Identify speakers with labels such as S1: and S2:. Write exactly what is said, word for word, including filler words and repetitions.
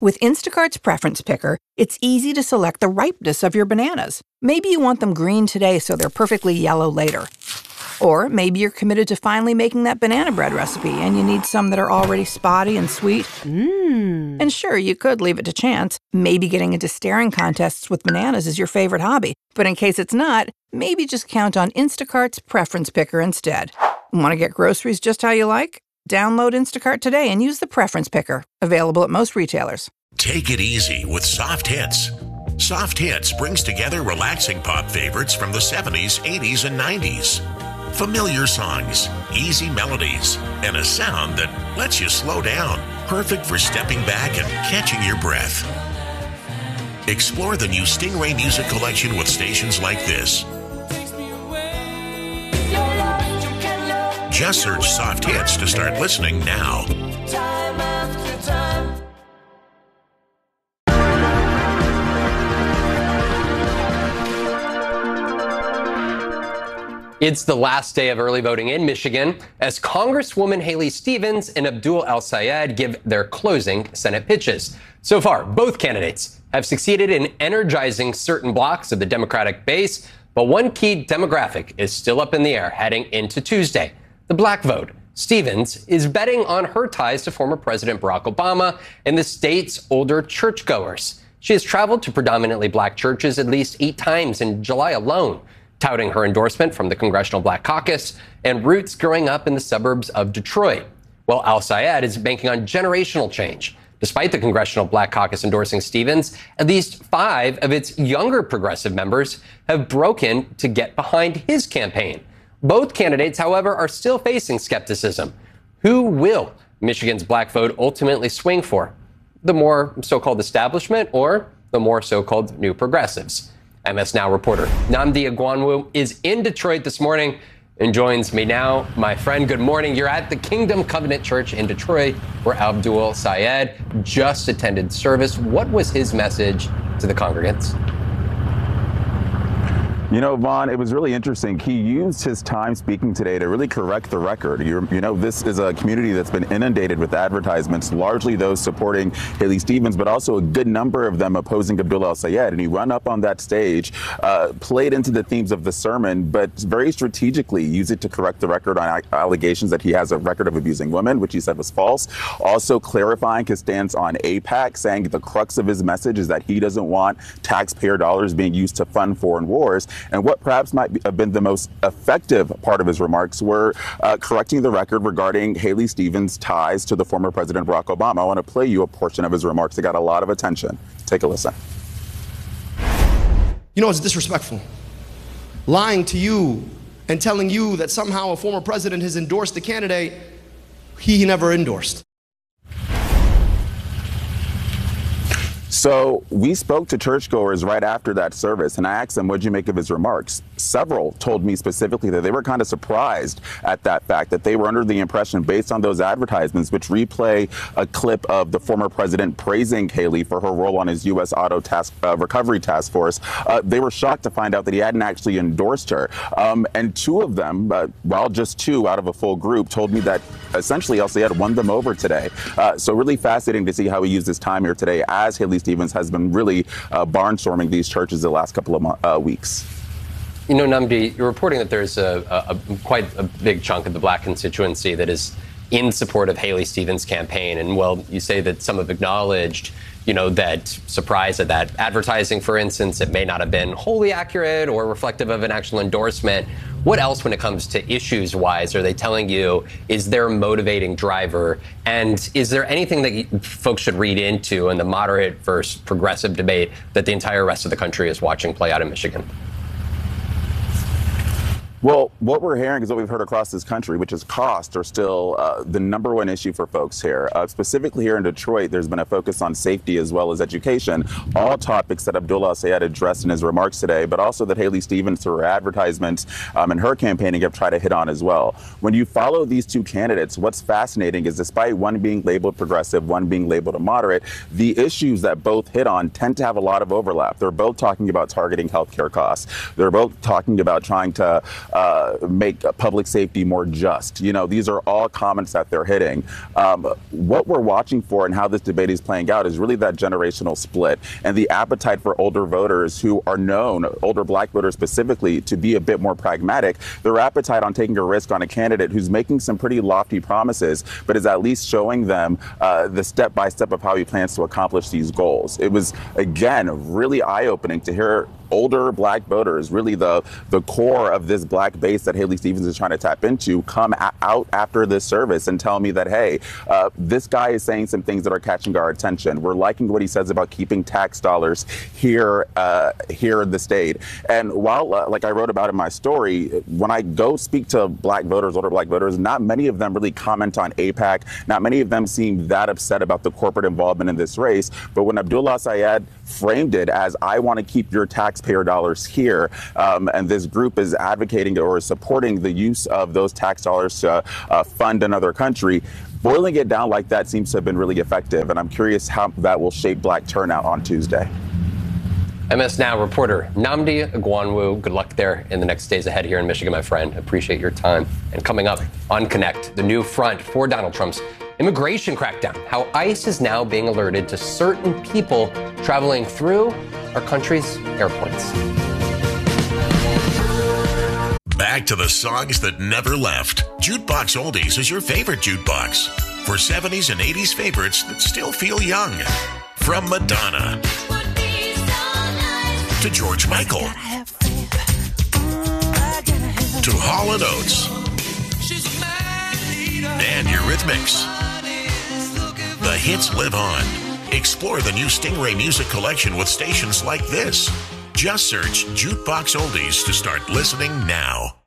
S1: With Instacart's Preference Picker, it's easy to select the ripeness of your bananas. Maybe you want them green today so they're perfectly yellow later. Or maybe you're committed to finally making that banana bread recipe and you need some that are already spotty and sweet.
S2: Mmm.
S1: And sure, you could leave it to chance. Maybe getting into staring contests with bananas is your favorite hobby. But in case it's not, maybe just count on Instacart's Preference Picker instead. Want to get groceries just how you like? Download Instacart today and use the Preference Picker, available at most retailers.
S3: Take it easy with Soft Hits. Soft Hits brings together relaxing pop favorites from the seventies, eighties, and nineties. Familiar songs, easy melodies, and a sound that lets you slow down. Perfect for stepping back and catching your breath. Explore the new Stingray Music Collection with stations like this. Just search Soft Hits to start listening now. Time after time.
S4: It's the last day of early voting in Michigan as Congresswoman Haley Stevens and Abdul El-Sayed give their closing Senate pitches. So far, both candidates have succeeded in energizing certain blocks of the Democratic base, but one key demographic is still up in the air heading into Tuesday: the black vote. Stevens is betting on her ties to former President Barack Obama and the state's older churchgoers. She has traveled to predominantly black churches at least eight times in July alone, touting her endorsement from the Congressional Black Caucus and roots growing up in the suburbs of Detroit. While El-Sayed is banking on generational change. Despite the Congressional Black Caucus endorsing Stevens, at least five of its younger progressive members have broken to get behind his campaign. Both candidates, however, are still facing skepticism. Who will Michigan's black vote ultimately swing for? The more so-called establishment or the more so-called new progressives? M S Now reporter Nnamdi Egwuonwu is in Detroit this morning and joins me now. My friend, good morning. You're at the Kingdom Covenant Church in Detroit, where Abdul El-Sayed just attended service. What was his message to the congregants?
S5: You know, Vaughn, it was really interesting. He used his time speaking today to really correct the record. You're, you know, this is a community that's been inundated with advertisements, largely those supporting Haley Stevens, but also a good number of them opposing Abdul El-Sayed. And he ran up on that stage, uh, played into the themes of the sermon, but very strategically used it to correct the record on allegations that he has a record of abusing women, which he said was false. Also clarifying his stance on AIPAC, saying the crux of his message is that he doesn't want taxpayer dollars being used to fund foreign wars. And what perhaps might have been the most effective part of his remarks were uh, correcting the record regarding Haley Stevens' ties to the former President Barack Obama. I want to play you a portion of his remarks that got a lot of attention. Take a listen.
S6: You know, it's disrespectful. Lying to you and telling you that somehow a former president has endorsed a candidate he never endorsed.
S5: So we spoke to churchgoers right after that service, and I asked them, what'd you make of his remarks? Several told me specifically that they were kind of surprised at that fact, that they were under the impression, based on those advertisements, which replay a clip of the former president praising Haley for her role on his U S Auto task, uh, Recovery Task Force. Uh, they were shocked to find out that he hadn't actually endorsed her. Um, and two of them, uh, well, just two out of a full group, told me that essentially El-Sayed won them over today. Uh, so really fascinating to see how he used his time here today, as Haley Stevens has been really uh, barnstorming these churches the last couple of uh, weeks.
S4: You know, Nnamdi, you're reporting that there's a, a, a quite a big chunk of the black constituency that is in support of Haley Stevens' campaign. And, well, you say that some have acknowledged, you know, that surprise at that advertising, for instance, it may not have been wholly accurate or reflective of an actual endorsement. What else, when it comes to issues-wise, are they telling you is their motivating driver? And is there anything that you, folks should read into in the moderate versus progressive debate that the entire rest of the country is watching play out in Michigan?
S5: Well, what we're hearing is what we've heard across this country, which is costs are still uh, the number one issue for folks here. Uh, specifically here in Detroit, there's been a focus on safety as well as education, all topics that Abdul El-Sayed addressed in his remarks today, but also that Haley Stevens, through her advertisements um, and her campaigning, have tried to hit on as well. When you follow these two candidates, what's fascinating is despite one being labeled progressive, one being labeled a moderate, the issues that both hit on tend to have a lot of overlap. They're both talking about targeting healthcare costs. They're both talking about trying to uh, make public safety more just. You know, these are all comments that they're hitting. Um, what we're watching for and how this debate is playing out is really that generational split and the appetite for older voters who are known, older black voters specifically, to be a bit more pragmatic. Their appetite on taking a risk on a candidate who's making some pretty lofty promises, but is at least showing them uh, the step-by-step of how he plans to accomplish these goals. It was, again, really eye-opening to hear older black voters, really the the core of this black base that Haley Stevens is trying to tap into, come a- out after this service and tell me that, hey, uh, this guy is saying some things that are catching our attention. We're liking what he says about keeping tax dollars here uh, here in the state. And while, uh, like I wrote about in my story, when I go speak to black voters, older black voters, not many of them really comment on AIPAC. Not many of them seem that upset about the corporate involvement in this race. But when Abdul El-Sayed framed it as, I want to keep your taxpayer dollars here, um, and this group is advocating or supporting the use of those tax dollars to uh, fund another country, boiling it down like that seems to have been really effective. And I'm curious how that will shape black turnout on Tuesday.
S4: M S Now reporter Nnamdi Egwuonwu, good luck there in the next days ahead here in Michigan, my friend. Appreciate your time. And coming up on Connect, the new front for Donald Trump's immigration crackdown, how ICE is now being alerted to certain people traveling through our country's airports.
S3: Back to the songs that never left. Jukebox Oldies is your favorite jukebox for seventies and eighties favorites that still feel young. From Madonna to George Michael to Hall and Oates and Eurythmics. The hits live on. Explore the new Stingray Music Collection with stations like this. Just search Jukebox Oldies to start listening now.